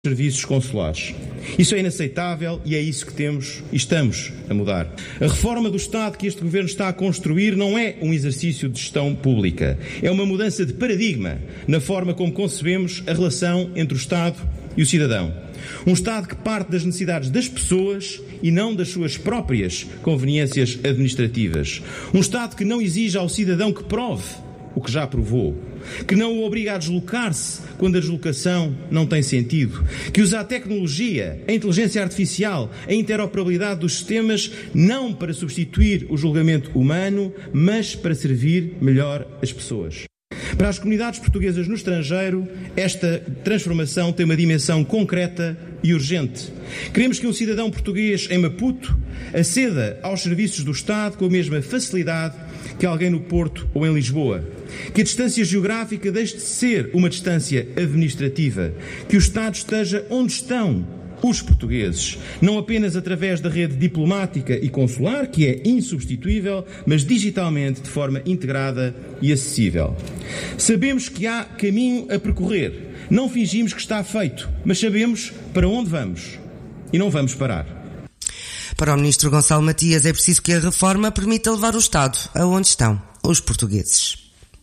serviços consulares. Isso é inaceitável e é isso que temos e estamos a mudar. A reforma do Estado que este Governo está a construir não é um exercício de gestão pública. É uma mudança de paradigma na forma como concebemos a relação entre o Estado e o cidadão. Um Estado que parte das necessidades das pessoas e não das suas próprias conveniências administrativas. Um Estado que não exige ao cidadão que prove o que já provou, que não o obriga a deslocar-se quando a deslocação não tem sentido, que usa a tecnologia, a inteligência artificial, a interoperabilidade dos sistemas, não para substituir o julgamento humano, mas para servir melhor as pessoas. Para as comunidades portuguesas no estrangeiro, esta transformação tem uma dimensão concreta e urgente. Queremos que um cidadão português em Maputo aceda aos serviços do Estado com a mesma facilidade que alguém no Porto ou em Lisboa. Que a distância geográfica deixe de ser uma distância administrativa. Que o Estado esteja onde estão os portugueses, não apenas através da rede diplomática e consular, que é insubstituível, mas digitalmente de forma integrada e acessível. Sabemos que há caminho a percorrer. Não fingimos que está feito, mas sabemos para onde vamos e não vamos parar. Para o Ministro Gonçalo Matias, é preciso que a reforma permita levar o Estado aonde estão os portugueses.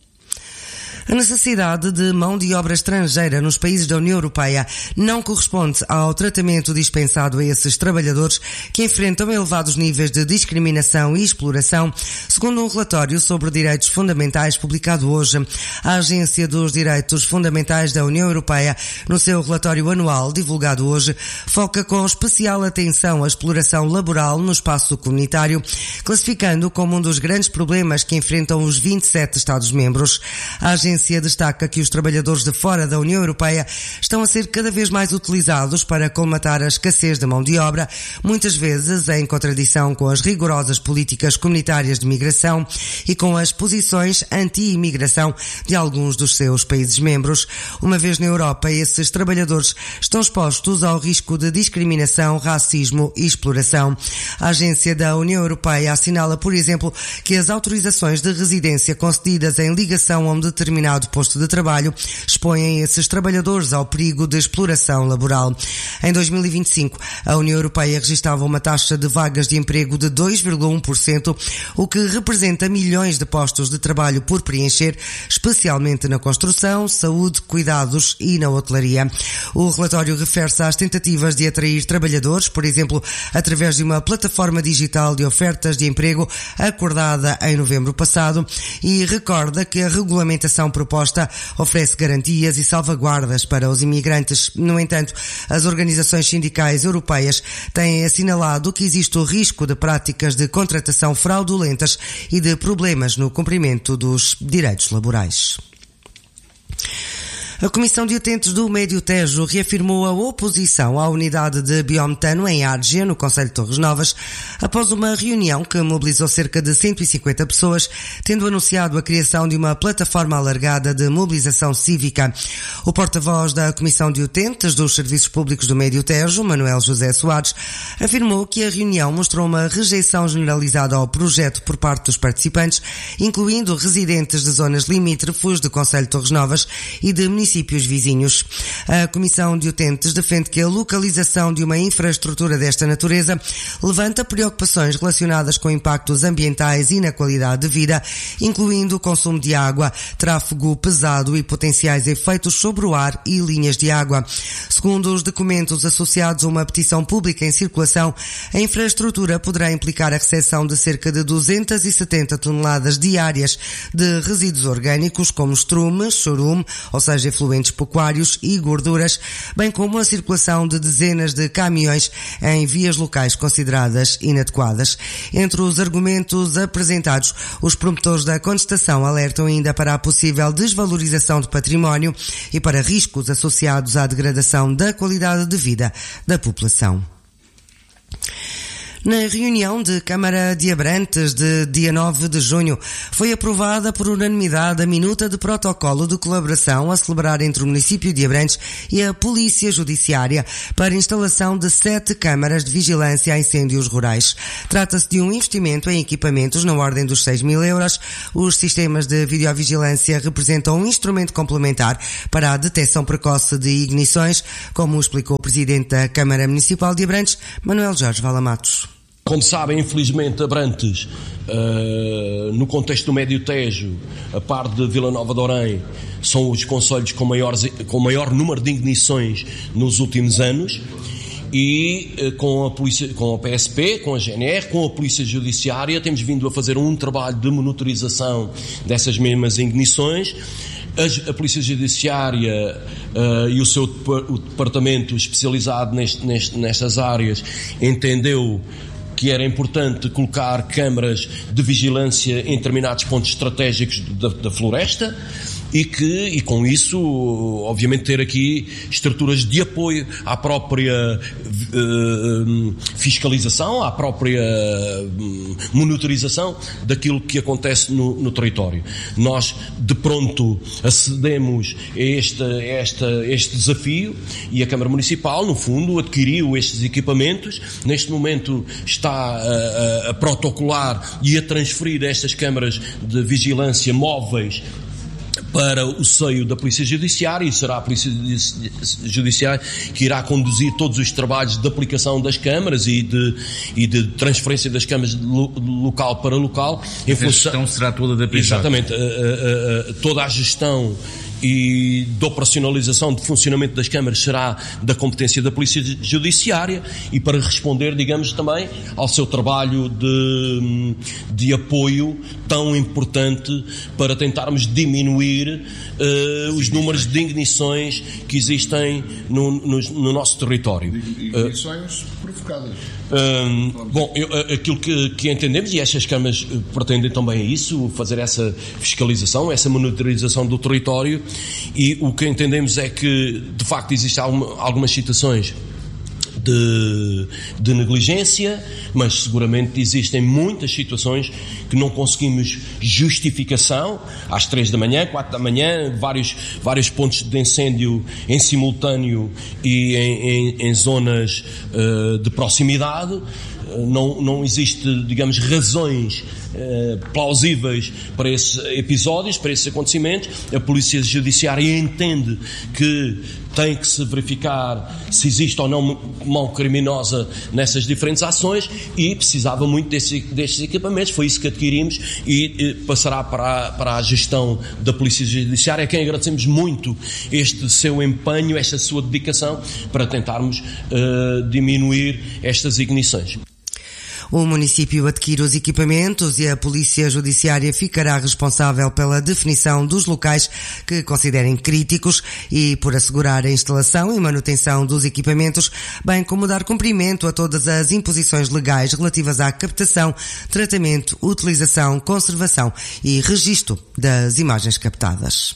A necessidade de mão de obra estrangeira nos países da União Europeia não corresponde ao tratamento dispensado a esses trabalhadores que enfrentam elevados níveis de discriminação e exploração, segundo um relatório sobre direitos fundamentais publicado hoje. A Agência dos Direitos Fundamentais da União Europeia, no seu relatório anual divulgado hoje, foca com especial atenção a exploração laboral no espaço comunitário, classificando como um dos grandes problemas que enfrentam os 27 Estados-membros. A agência destaca que os trabalhadores de fora da União Europeia estão a ser cada vez mais utilizados para colmatar a escassez de mão de obra, muitas vezes em contradição com as rigorosas políticas comunitárias de migração e com as posições anti-imigração de alguns dos seus países-membros. Uma vez na Europa, esses trabalhadores estão expostos ao risco de discriminação, racismo e exploração. A Agência da União Europeia assinala, por exemplo, que as autorizações de residência concedidas em ligação a um determinado posto de trabalho expõem esses trabalhadores ao perigo de exploração laboral. Em 2025, a União Europeia registrava uma taxa de vagas de emprego de 2,1%, o que representa milhões de postos de trabalho por preencher, especialmente na construção, saúde, cuidados e na hotelaria. O relatório refere-se às tentativas de atrair trabalhadores, por exemplo, através de uma plataforma digital de ofertas de emprego acordada em novembro passado, e recorda que a regulamentação proposta oferece garantias e salvaguardas para os imigrantes. No entanto, as organizações sindicais europeias têm assinalado que existe o risco de práticas de contratação fraudulentas e de problemas no cumprimento dos direitos laborais. A Comissão de Utentes do Médio Tejo reafirmou a oposição à unidade de biometano em Árdea, no concelho de Torres Novas, após uma reunião que mobilizou cerca de 150 pessoas, tendo anunciado a criação de uma plataforma alargada de mobilização cívica. O porta-voz da Comissão de Utentes dos Serviços Públicos do Médio Tejo, Manuel José Soares, afirmou que a reunião mostrou uma rejeição generalizada ao projeto por parte dos participantes, incluindo residentes de zonas limítrofes do concelho de Torres Novas e de municípios vizinhos. A Comissão de Utentes defende que a localização de uma infraestrutura desta natureza levanta preocupações relacionadas com impactos ambientais e na qualidade de vida, incluindo o consumo de água, tráfego pesado e potenciais efeitos sobre o ar e linhas de água. Segundo os documentos associados a uma petição pública em circulação, a infraestrutura poderá implicar a recepção de cerca de 270 toneladas diárias de resíduos orgânicos como estrume, chorume, ou seja, efluentes pecuários e gorduras, bem como a circulação de dezenas de caminhões em vias locais consideradas inadequadas. Entre os argumentos apresentados, os promotores da contestação alertam ainda para a possível desvalorização de património e para riscos associados à degradação da qualidade de vida da população. Na reunião de Câmara de Abrantes de dia 9 de junho, foi aprovada por unanimidade a minuta de protocolo de colaboração a celebrar entre o município de Abrantes e a Polícia Judiciária para a instalação de 7 câmaras de vigilância a incêndios rurais. Trata-se de um investimento em equipamentos na ordem dos 6.000 euros. Os sistemas de videovigilância representam um instrumento complementar para a detecção precoce de ignições, como explicou o Presidente da Câmara Municipal de Abrantes, Manuel Jorge Valamatos. Como sabem, infelizmente, Abrantes, no contexto do Médio Tejo, a par de Vila Nova de Orém, são os concelhos com maior número de ignições nos últimos anos, e com a polícia, com a PSP, com a GNR, com a Polícia Judiciária, temos vindo a fazer um trabalho de monitorização dessas mesmas ignições. A Polícia Judiciária e o departamento especializado nestas áreas entendeu que era importante colocar câmaras de vigilância em determinados pontos estratégicos da floresta e com isso, obviamente, ter aqui estruturas de apoio à própria fiscalização, à própria monitorização daquilo que acontece no território. Nós, de pronto, acedemos a este desafio e a Câmara Municipal, no fundo, adquiriu estes equipamentos. Neste momento está a protocolar e a transferir estas câmaras de vigilância móveis para o seio da Polícia Judiciária, e será a Polícia Judiciária que irá conduzir todos os trabalhos de aplicação das câmaras e de transferência das câmaras de local para local. A gestão será toda da PJ. Exatamente. Toda a gestão e de operacionalização de funcionamento das câmaras será da competência da Polícia Judiciária, e para responder, digamos, também ao seu trabalho de apoio tão importante para tentarmos diminuir os números de ignições que existem no nosso território. Ignições provocadas. Aquilo que entendemos, e estas câmaras pretendem também isso, fazer essa fiscalização, essa monitorização do território, e o que entendemos é que, de facto, existem algumas situações de negligência, mas seguramente existem muitas situações que não conseguimos justificação. Às 3 da manhã, 4 da manhã, vários pontos de incêndio em simultâneo e em zonas de proximidade. Não existe, digamos, razões plausíveis para esses episódios, para esses acontecimentos. A Polícia Judiciária entende que tem que se verificar se existe ou não mão criminosa nessas diferentes ações, e precisava muito destes equipamentos. Foi isso que adquirimos, e passará para a gestão da Polícia Judiciária, a quem agradecemos muito este seu empenho, esta sua dedicação para tentarmos diminuir estas ignições. O município adquire os equipamentos e a Polícia Judiciária ficará responsável pela definição dos locais que considerem críticos e por assegurar a instalação e manutenção dos equipamentos, bem como dar cumprimento a todas as imposições legais relativas à captação, tratamento, utilização, conservação e registro das imagens captadas.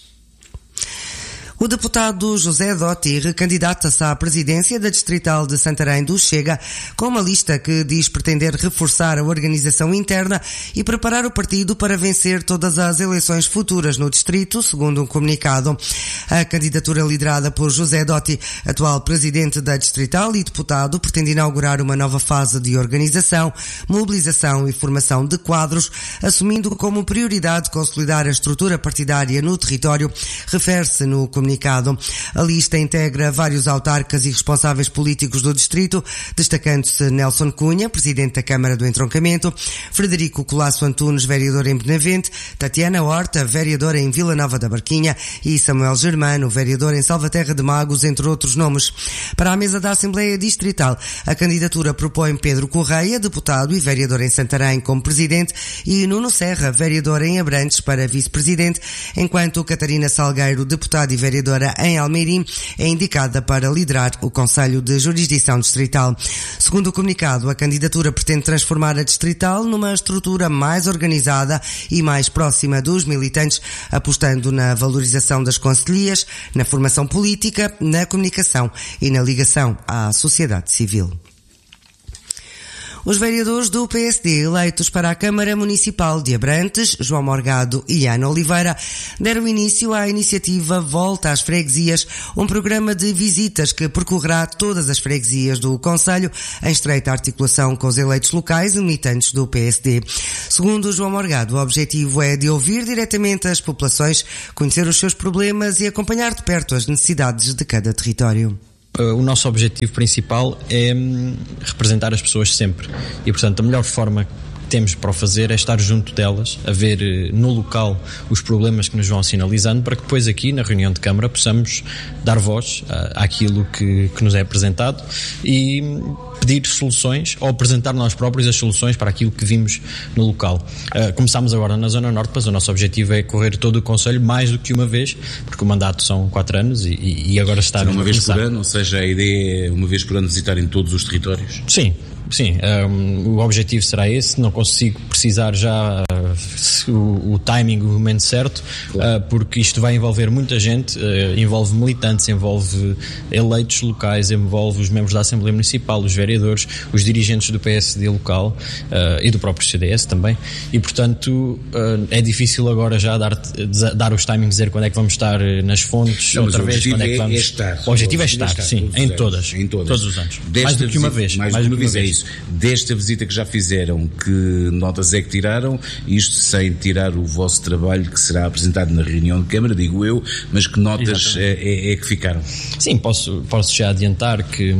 O deputado José Dotti recandidata-se à presidência da Distrital de Santarém do Chega, com uma lista que diz pretender reforçar a organização interna e preparar o partido para vencer todas as eleições futuras no distrito, segundo um comunicado. A candidatura liderada por José Dotti, atual presidente da Distrital e deputado, pretende inaugurar uma nova fase de organização, mobilização e formação de quadros, assumindo como prioridade consolidar a estrutura partidária no território, refere-se no comunicado. A lista integra vários autarcas e responsáveis políticos do distrito, destacando-se Nelson Cunha, presidente da Câmara do Entroncamento, Frederico Colasso Antunes, vereador em Benavente, Tatiana Horta, vereadora em Vila Nova da Barquinha, e Samuel Germano, vereador em Salvaterra de Magos, entre outros nomes. Para a mesa da Assembleia Distrital, a candidatura propõe Pedro Correia, deputado e vereador em Santarém, como presidente, e Nuno Serra, vereador em Abrantes, para vice-presidente, enquanto Catarina Salgueiro, deputada e vereadora em Almeirim, é indicada para liderar o Conselho de Jurisdição Distrital. Segundo o comunicado, a candidatura pretende transformar a Distrital numa estrutura mais organizada e mais próxima dos militantes, apostando na valorização das concelhias, na formação política, na comunicação e na ligação à sociedade civil. Os vereadores do PSD eleitos para a Câmara Municipal de Abrantes, João Morgado e Ana Oliveira, deram início à iniciativa Volta às Freguesias, um programa de visitas que percorrerá todas as freguesias do concelho, em estreita articulação com os eleitos locais e militantes do PSD. Segundo João Morgado, o objetivo é de ouvir diretamente as populações, conhecer os seus problemas e acompanhar de perto as necessidades de cada território. O nosso objetivo principal é representar as pessoas sempre e, portanto, a melhor forma que temos para o fazer é estar junto delas, a ver no local os problemas que nos vão sinalizando, para que depois aqui na reunião de Câmara possamos dar voz àquilo que nos é apresentado e pedir soluções ou apresentar nós próprios as soluções para aquilo que vimos no local. Começámos agora na Zona Norte, mas o nosso objetivo é correr todo o concelho mais do que uma vez, porque o mandato são 4 anos e agora está a uma vez por ano, ou seja, a ideia é uma vez por ano visitarem todos os territórios? Sim, o objetivo será esse. Não consigo precisar já o timing, o momento certo, claro. Porque isto vai envolver muita gente, envolve militantes, envolve eleitos locais, envolve os membros da Assembleia Municipal, os vereadores, os dirigentes do PSD local e do próprio CDS também, e portanto é difícil agora já dar os timings, dizer quando é que vamos estar nas fontes, não, outra vez, quando é que vamos... O objetivo é estar, sim, em todos os anos. Mais do que uma vez. Mais do que uma vez, é isso. Desta visita que já fizeram, que notas é que tiraram? Isto sem tirar o vosso trabalho que será apresentado na reunião de Câmara, digo eu, mas que notas é que ficaram? Sim, posso já adiantar que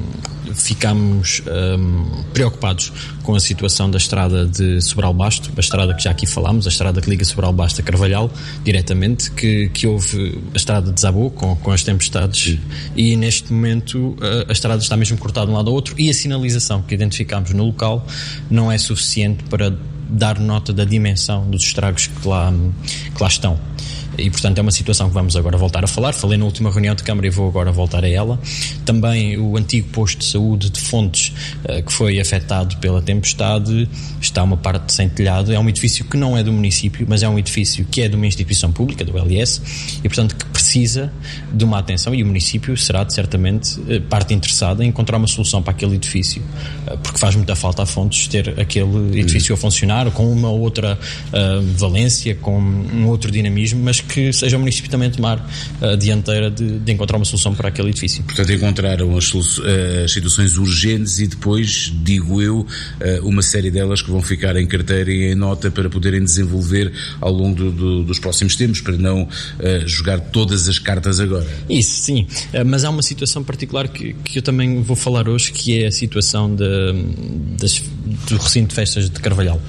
ficámos preocupados com a situação da estrada de Sobral Basto, a estrada que já aqui falámos, a estrada que liga Sobral Basto a Carvalhal, diretamente, que houve, a estrada desabou com as tempestades. Sim. E neste momento a estrada está mesmo cortada de um lado ao outro e a sinalização que identificámos no local não é suficiente para dar nota da dimensão dos estragos que lá estão. E, portanto, é uma situação que vamos agora voltar a falar. Falei na última reunião de Câmara e vou agora voltar a ela. Também o antigo posto de saúde de Fontes, que foi afetado pela tempestade, está uma parte sem telhado. É um edifício que não é do município, mas é um edifício que é de uma instituição pública, do LS, e, portanto, que precisa de uma atenção, e o município será, certamente, parte interessada em encontrar uma solução para aquele edifício, porque faz muita falta a Fontes ter aquele edifício a funcionar, com uma outra valência, com um outro dinamismo, mas que seja o município também tomar a dianteira de encontrar uma solução para aquele edifício. Portanto, encontraram as situações urgentes e depois, digo eu, uma série delas que vão ficar em carteira e em nota para poderem desenvolver ao longo dos próximos tempos, para não jogar todas as cartas agora. Isso, sim. Mas há uma situação particular que eu também vou falar hoje, que é a situação do recinto de festas de Carvalhal.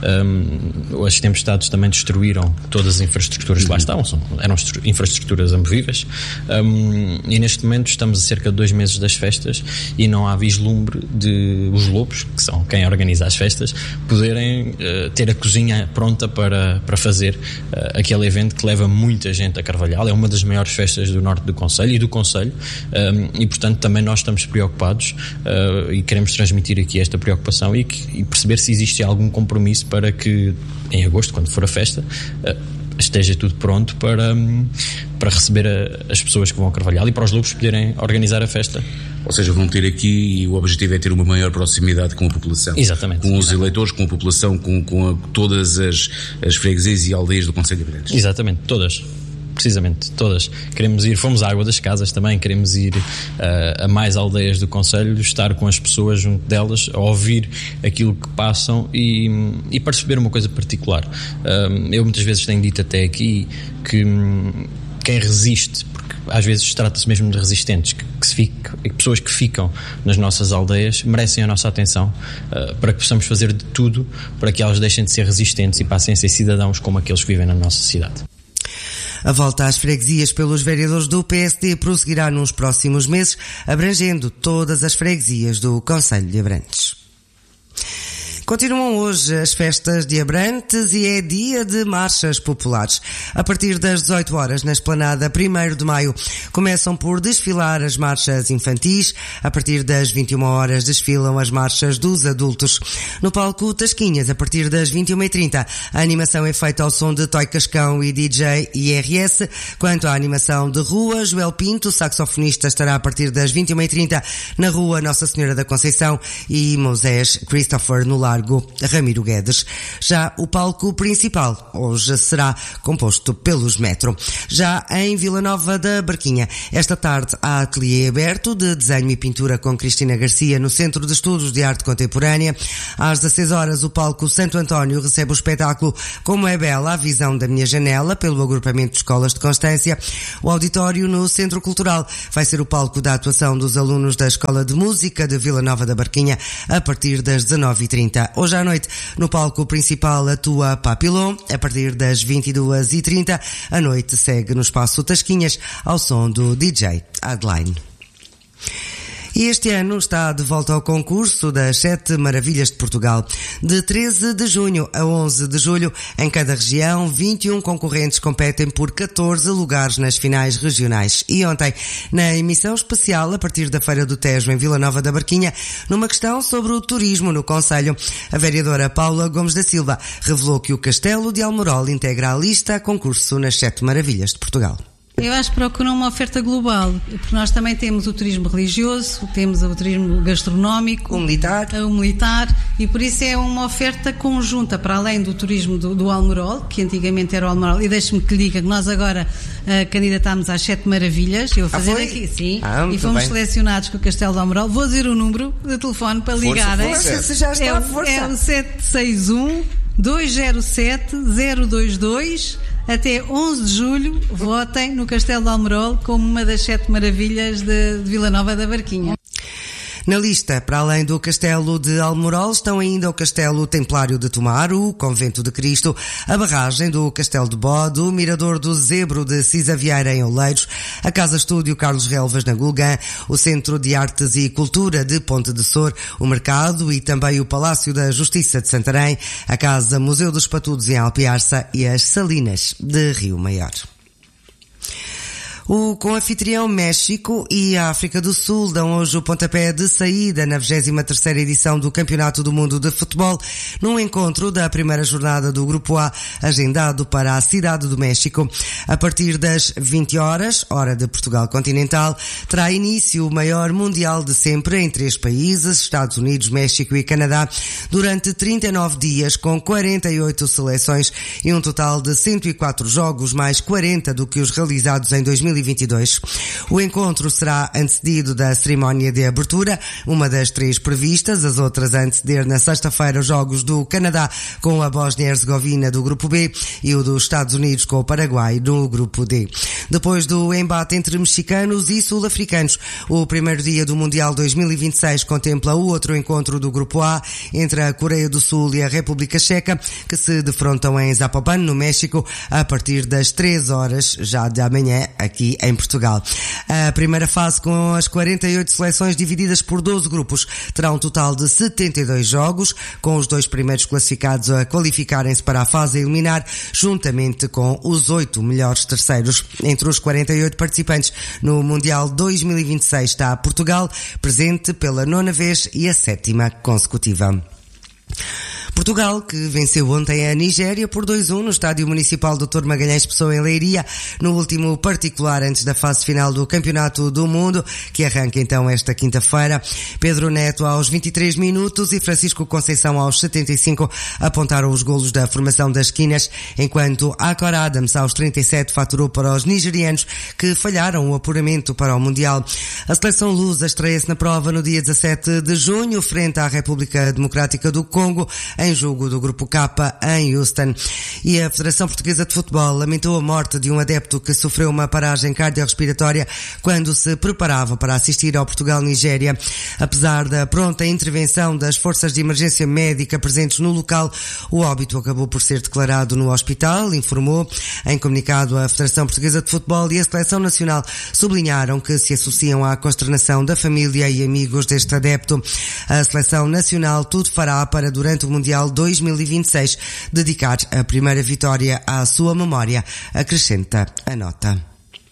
As tempestades também destruíram todas as infraestruturas que lá estão, eram infraestruturas amovíveis, e neste momento estamos a cerca de 2 meses das festas e não há vislumbre de os lobos, que são quem organiza as festas, poderem ter a cozinha pronta para fazer aquele evento que leva muita gente a Carvalhal. É uma das maiores festas do norte do concelho e do concelho, e portanto também nós estamos preocupados e queremos transmitir aqui esta preocupação e perceber se existe algum compromisso para que em agosto, quando for a festa, esteja tudo pronto para receber as pessoas que vão a Carvalhal e para os lobos poderem organizar a festa. Ou seja, vão ter aqui, e o objetivo é ter uma maior proximidade com a população. Exatamente. Com os eleitores, com a população, com todas as freguesias e aldeias do concelho de Abrantes. Exatamente, todas. Precisamente, todas. Fomos à Água das Casas também, queremos ir a mais aldeias do concelho, estar com as pessoas junto delas, a ouvir aquilo que passam e perceber uma coisa particular. Eu muitas vezes tenho dito até aqui que quem resiste, porque às vezes trata-se mesmo de resistentes, pessoas que ficam nas nossas aldeias, merecem a nossa atenção, para que possamos fazer de tudo para que elas deixem de ser resistentes e passem a ser cidadãos como aqueles que vivem na nossa cidade. A volta às freguesias pelos vereadores do PSD prosseguirá nos próximos meses, abrangendo todas as freguesias do concelho de Abrantes. Continuam hoje as festas de Abrantes e é dia de marchas populares. A partir das 18 horas, na esplanada 1º de Maio, começam por desfilar as marchas infantis. A partir das 21 horas desfilam as marchas dos adultos. No palco Tasquinhas, a partir das 21h30, a animação é feita ao som de Toy Cascão e DJ IRS. Quanto à animação de rua, Joel Pinto, saxofonista, estará a partir das 21h30 na rua Nossa Senhora da Conceição, e Moisés Christopher no Largo Ramiro Guedes. Já o palco principal hoje será composto pelos Metro. Já em Vila Nova da Barquinha, esta tarde há ateliê aberto de desenho e pintura com Cristina Garcia no Centro de Estudos de Arte Contemporânea. Às 16 horas, o palco Santo António recebe o espetáculo Como é Bela a Visão da Minha Janela, pelo agrupamento de escolas de Constância. O auditório no Centro Cultural vai ser o palco da atuação dos alunos da Escola de Música de Vila Nova da Barquinha a partir das 19h30. Hoje à noite, no palco principal, atua Papillon. A partir das 22h30, a noite segue no espaço Tasquinhas ao som do DJ Adeline. E este ano está de volta ao concurso das 7 Maravilhas de Portugal. De 13 de junho a 11 de julho, em cada região, 21 concorrentes competem por 14 lugares nas finais regionais. E ontem, na emissão especial, a partir da Feira do Tejo, em Vila Nova da Barquinha, numa questão sobre o turismo no concelho, a vereadora Paula Gomes da Silva revelou que o Castelo de Almorol integra a lista a concurso nas 7 Maravilhas de Portugal. Eu acho que procuram uma oferta global, porque nós também temos o turismo religioso, temos o turismo gastronómico, o militar, e por isso é uma oferta conjunta, para além do turismo do Almorol, que antigamente era o Almorol, e deixe-me que lhe diga que nós agora candidatámos às 7 Maravilhas, eu vou fazer aqui, sim, e fomos selecionados com o Castelo de Almorol. Vou dizer o número de telefone para ligarem. Força, já está a força. É o 761-207-022. Até 11 de julho, votem no Castelo de Almorol como uma das 7 maravilhas de Vila Nova da Barquinha. Na lista, para além do Castelo de Almorol, estão ainda o Castelo Templário de Tomar, o Convento de Cristo, a barragem do Castelo de Bode, o Mirador do Zebro de Cisa Vieira em Oleiros, a Casa Estúdio Carlos Relvas na Gulgã, o Centro de Artes e Cultura de Ponte de Sor, o Mercado e também o Palácio da Justiça de Santarém, a Casa Museu dos Patudos em Alpiarça e as Salinas de Rio Maior. O co-anfitrião México e a África do Sul dão hoje o pontapé de saída na 23ª edição do Campeonato do Mundo de Futebol, num encontro da primeira jornada do Grupo A, agendado para a Cidade do México. A partir das 20 horas, hora de Portugal continental, terá início o maior mundial de sempre em 3 países, Estados Unidos, México e Canadá, durante 39 dias, com 48 seleções e um total de 104 jogos, mais 40 do que os realizados em 2022. O encontro será antecedido da cerimónia de abertura, uma das 3 previstas, as outras a anteceder na sexta-feira os jogos do Canadá com a Bósnia-Herzegovina do Grupo B e o dos Estados Unidos com o Paraguai no Grupo D. Depois do embate entre mexicanos e sul-africanos, o primeiro dia do Mundial 2026 contempla o outro encontro do Grupo A entre a Coreia do Sul e a República Checa, que se defrontam em Zapopan, no México, a partir das 3 horas já de amanhã, aqui em Portugal. A primeira fase, com as 48 seleções divididas por 12 grupos, terá um total de 72 jogos, com os 2 primeiros classificados a qualificarem-se para a fase a eliminar, juntamente com os 8 melhores terceiros. Entre os 48 participantes no Mundial 2026 está Portugal, presente pela 9ª vez e a 7ª consecutiva. Portugal, que venceu ontem a Nigéria por 2-1 no Estádio Municipal Dr. Magalhães Pessoa em Leiria, no último particular antes da fase final do Campeonato do Mundo, que arranca então esta quinta-feira. Pedro Neto aos 23 minutos e Francisco Conceição aos 75 apontaram os golos da formação das esquinas, enquanto Akor Adams aos 37 faturou para os nigerianos, que falharam o apuramento para o Mundial. A seleção lusa estreia-se na prova no dia 17 de junho, frente à República Democrática do Congo, em jogo do Grupo K em Houston. E a Federação Portuguesa de Futebol lamentou a morte de um adepto que sofreu uma paragem cardiorrespiratória quando se preparava para assistir ao Portugal-Nigéria. Apesar da pronta intervenção das forças de emergência médica presentes no local, o óbito acabou por ser declarado no hospital, informou em comunicado a Federação Portuguesa de Futebol, e a Seleção Nacional sublinharam que se associam à consternação da família e amigos deste adepto. A Seleção Nacional tudo fará para, durante o Mundial 2026, dedicar a primeira vitória à sua memória, acrescenta a nota.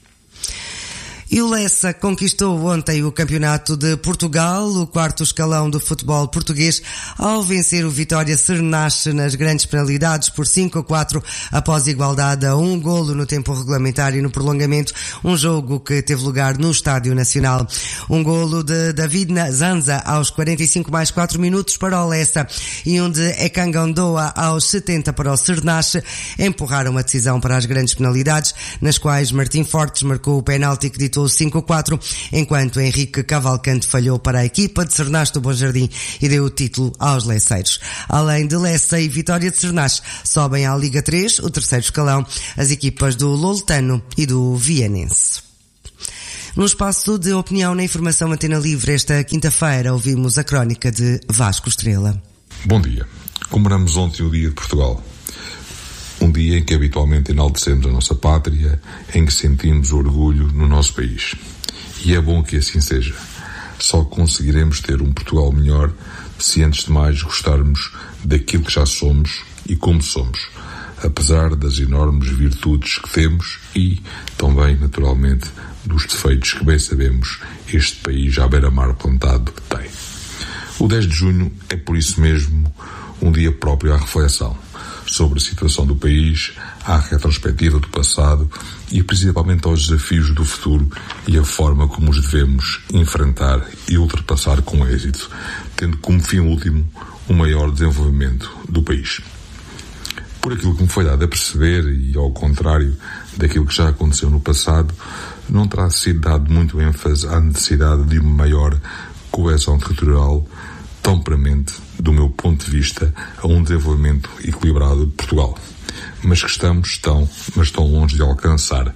E o Lessa conquistou ontem o Campeonato de Portugal, o quarto escalão do futebol português, ao vencer o Vitória Sernache nas grandes penalidades por 5-4, após igualdade a 1 golo no tempo regulamentar e no prolongamento, um jogo que teve lugar no Estádio Nacional. Um golo de David Zanza aos 45 mais 4 minutos para o Lessa e um de Ekangandoa aos 70 para o Sernache empurraram a decisão para as grandes penalidades, nas quais Martim Fortes marcou o penalti que ditou 5-4, enquanto Henrique Cavalcante falhou para a equipa de Sernache do Bom Jardim e deu o título aos Lesseiros. Além de Lessa e Vitória de Sernache, sobem à Liga 3, o terceiro escalão, as equipas do Loletano e do Vianense. No espaço de opinião na Informação Antena Livre, esta quinta-feira, ouvimos a crónica de Vasco Estrela. Bom dia. Comemoramos ontem o Dia de Portugal. Um dia em que habitualmente enaltecemos a nossa pátria, em que sentimos orgulho no nosso país. E é bom que assim seja. Só conseguiremos ter um Portugal melhor se antes de mais gostarmos daquilo que já somos e como somos, apesar das enormes virtudes que temos e, também, naturalmente, dos defeitos que bem sabemos este país à beira-mar plantado tem. O 10 de junho é, por isso mesmo, um dia próprio à reflexão sobre a situação do país, à retrospectiva do passado e principalmente aos desafios do futuro e a forma como os devemos enfrentar e ultrapassar com êxito, tendo como fim último o maior desenvolvimento do país. Por aquilo que me foi dado a perceber, e ao contrário daquilo que já aconteceu no passado, não terá sido dado muito ênfase à necessidade de uma maior coesão territorial, tão premente, do meu ponto de vista, a um desenvolvimento equilibrado de Portugal, mas que estamos tão longe de alcançar.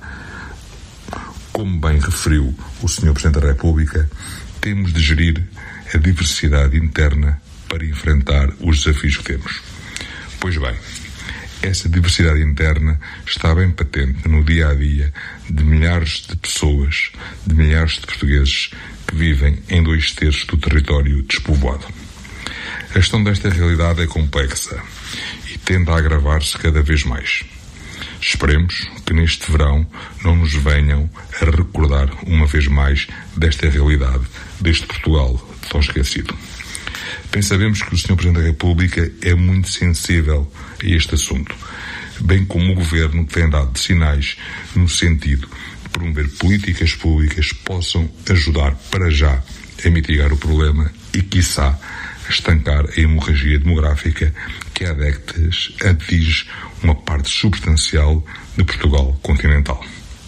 Como bem referiu o Sr. Presidente da República, temos de gerir a diversidade interna para enfrentar os desafios que temos. Pois bem, essa diversidade interna está bem patente no dia-a-dia de milhares de pessoas, de milhares de portugueses que vivem em 2/3 do território despovoado. A gestão desta realidade é complexa e tende a agravar-se cada vez mais. Esperemos que neste verão não nos venham a recordar uma vez mais desta realidade, deste Portugal tão esquecido. Bem sabemos que o Sr. Presidente da República é muito sensível a este assunto, bem como o Governo tem dado sinais no sentido de promover políticas públicas que possam ajudar para já a mitigar o problema e, quiçá, estancar a hemorragia demográfica que há décadas atinge uma parte substancial de Portugal continental.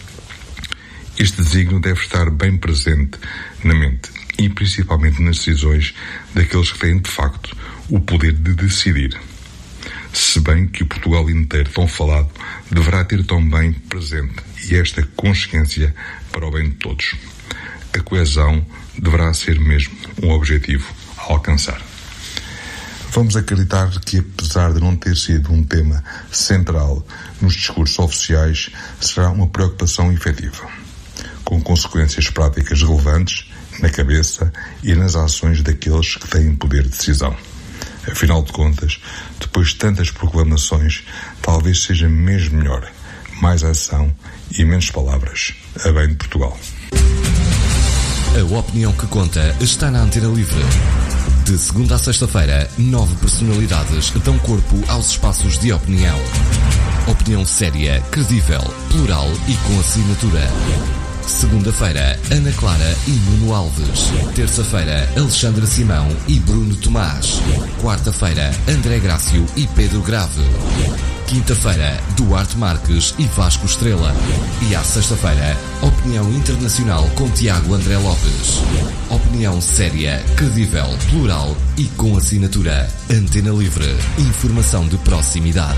Este desígnio deve estar bem presente na mente e principalmente nas decisões daqueles que têm de facto o poder de decidir. Se bem que o Portugal inteiro tão falado deverá ter também presente e esta consciência para o bem de todos. A coesão deverá ser mesmo um objetivo a alcançar. Vamos acreditar que, apesar de não ter sido um tema central nos discursos oficiais, será uma preocupação efetiva, com consequências práticas relevantes na cabeça e nas ações daqueles que têm poder de decisão. Afinal de contas, depois de tantas proclamações, talvez seja mesmo melhor mais ação e menos palavras a bem de Portugal. A opinião que conta está na Antena Livre. De segunda a sexta-feira, 9 personalidades dão corpo aos espaços de opinião. Opinião séria, credível, plural e com assinatura. Segunda-feira, Ana Clara e Nuno Alves. Terça-feira, Alexandra Simão e Bruno Tomás. Quarta-feira, André Grácio e Pedro Grave. quinta-feira, Duarte Marques e Vasco Estrela. E à sexta-feira, Opinião Internacional com Tiago André Lopes. Opinião séria, credível, plural e com assinatura Antena Livre. Informação de proximidade.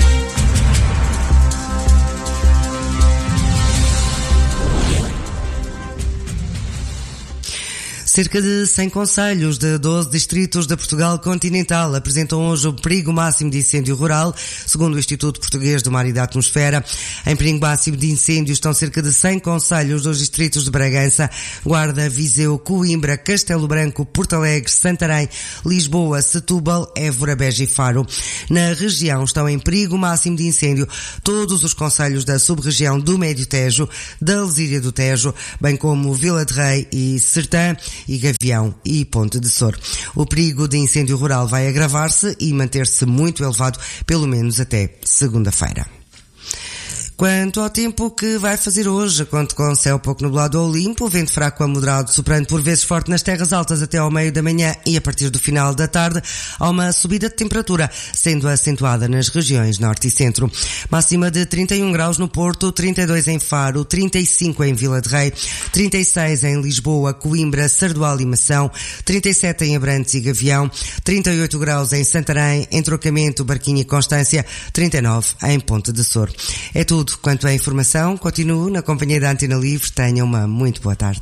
Cerca de 100 concelhos de 12 distritos de Portugal continental apresentam hoje o perigo máximo de incêndio rural, segundo o Instituto Português do Mar e da Atmosfera. Em perigo máximo de incêndio estão cerca de 100 concelhos dos distritos de Bragança, Guarda, Viseu, Coimbra, Castelo Branco, Porto Alegre, Santarém, Lisboa, Setúbal, Évora, Beja e Faro. Na região estão em perigo máximo de incêndio todos os concelhos da sub-região do Médio Tejo, da Lesíria do Tejo, bem como Vila de Rei e Sertã, e Gavião e Ponte de Sor. O perigo de incêndio rural vai agravar-se e manter-se muito elevado, pelo menos até segunda-feira. Quanto ao tempo que vai fazer hoje, conto com céu pouco nublado ou limpo, vento fraco a moderado, soprando por vezes forte nas terras altas até ao meio da manhã e a partir do final da tarde há uma subida de temperatura, sendo acentuada nas regiões norte e centro. Máxima de 31 graus no Porto, 32 em Faro, 35 em Vila de Rei, 36 em Lisboa, Coimbra, Sardual e Mação, 37 em Abrantes e Gavião, 38 graus em Santarém, Entrocamento, Barquinho e Constância, 39 em Ponte de Sor. É tudo quanto à informação. Continuo na companhia da Antena Livre. Tenha uma muito boa tarde.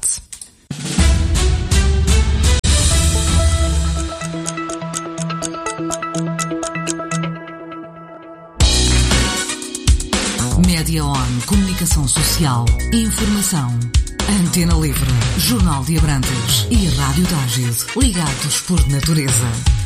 Média On, comunicação social, informação. Antena Livre, Jornal de Abrantes e Rádio Tágil, ligados por natureza.